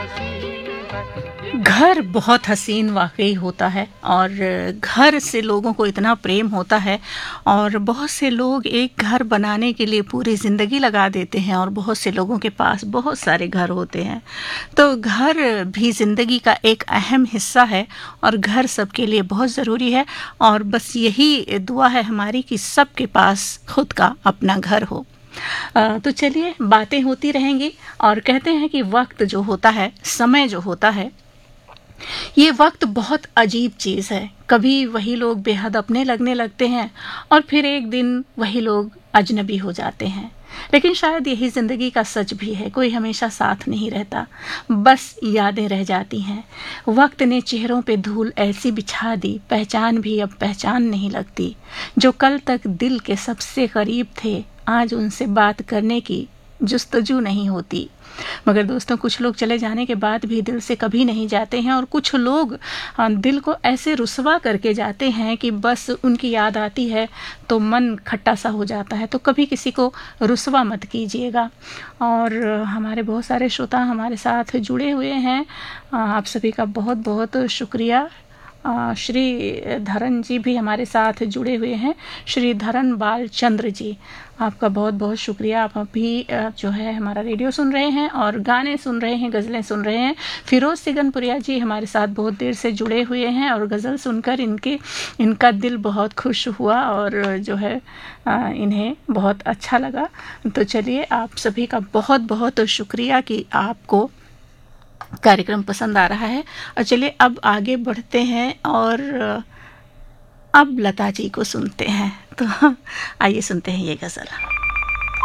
घर बहुत हसीन वाकई होता है और घर से लोगों को इतना प्रेम होता है और बहुत से लोग एक घर बनाने के लिए पूरी ज़िंदगी लगा देते हैं और बहुत से लोगों के पास बहुत सारे घर होते हैं। तो घर भी ज़िंदगी का एक अहम हिस्सा है और घर सबके लिए बहुत ज़रूरी है और बस यही दुआ है हमारी कि सबके पास खुद का अपना घर हो। तो चलिए बातें होती रहेंगी और कहते हैं कि वक्त जो होता है, समय जो होता है, ये वक्त बहुत अजीब चीज़ है। कभी वही लोग बेहद अपने लगने लगते हैं और फिर एक दिन वही लोग अजनबी हो जाते हैं। लेकिन शायद यही ज़िंदगी का सच भी है, कोई हमेशा साथ नहीं रहता, बस यादें रह जाती हैं। वक्त ने चेहरों पे धूल ऐसी बिछा दी, पहचान भी अब पहचान नहीं लगती। जो कल तक दिल के सबसे करीब थे, आज उनसे बात करने की जुस्तजू नहीं होती। मगर दोस्तों, कुछ लोग चले जाने के बाद भी दिल से कभी नहीं जाते हैं और कुछ लोग दिल को ऐसे रुसवा करके जाते हैं कि बस उनकी याद आती है तो मन खट्टा सा हो जाता है। तो कभी किसी को रुसवा मत कीजिएगा। और हमारे बहुत सारे श्रोता हमारे साथ जुड़े हुए हैं, आप सभी का बहुत बहुत शुक्रिया। श्री धरन जी भी हमारे साथ जुड़े हुए हैं, श्री धरन बाल चंद्र जी, आपका बहुत बहुत शुक्रिया। आप अभी जो है हमारा रेडियो सुन रहे हैं और गाने सुन रहे हैं, गज़लें सुन रहे हैं। फिरोज़ सिगनपुरिया जी हमारे साथ बहुत देर से जुड़े हुए हैं और गज़ल सुनकर इनका दिल बहुत खुश हुआ और जो है इन्हें बहुत अच्छा लगा। तो चलिए, आप सभी का बहुत बहुत शुक्रिया कि आपको कार्यक्रम पसंद आ रहा है। और चलिए अब आगे बढ़ते हैं और अब लता जी को सुनते हैं। तो आइए सुनते हैं ये गज़ल।